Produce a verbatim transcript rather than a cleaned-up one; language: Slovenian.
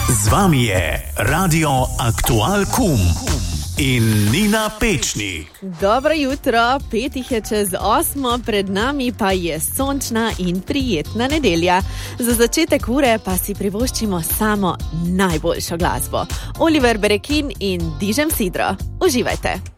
Z vami je Radio Aktual Kum in Nina Pečnik. Dobro jutro, pet jih je čez osmo, pred nami pa je sončna in prijetna nedelja. Za začetek ure pa si privoščimo samo najboljšo glasbo. Oliver Berekin in Dižem Sidro. Uživajte!